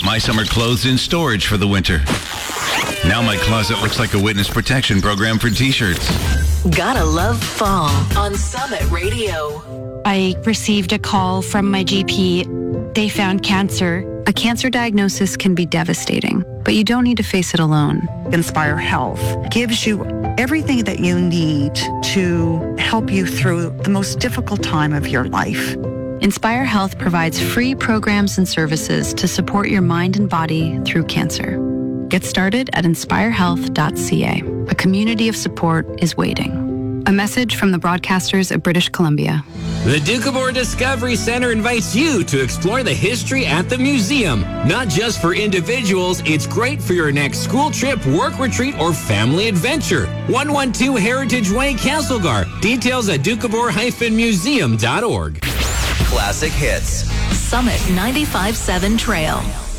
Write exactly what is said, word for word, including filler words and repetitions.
my summer clothes in storage for the winter. Now my closet looks like a witness protection program for t-shirts. Gotta love fall on Summit Radio. I received a call from my G P. They found cancer. A cancer diagnosis can be devastating, but you don't need to face it alone. Inspire Health gives you everything that you need to help you through the most difficult time of your life. Inspire Health provides free programs and services to support your mind and body through cancer. Get started at inspire health dot c a. A community of support is waiting. A message from the broadcasters of British Columbia. The Doukhobor Discovery Center invites you to explore the history at the museum. Not just for individuals, it's great for your next school trip, work retreat, or family adventure. one twelve Heritage Way, Castlegar. Details at doukhobor dash museum dot org. Classic hits. Summit ninety-five point seven Trail.